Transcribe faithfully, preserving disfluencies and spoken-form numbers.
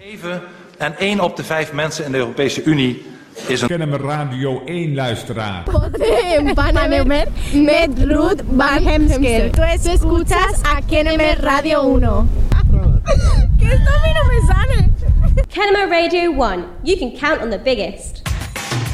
Even en één op de vijf mensen in de Europese Unie is een Kennemer Radio één luisteraar. Empanamer met Ruth Van Hemsker. Tú escuchas a Kennemer Radio uno. Kennemer Radio one. You can count on the biggest.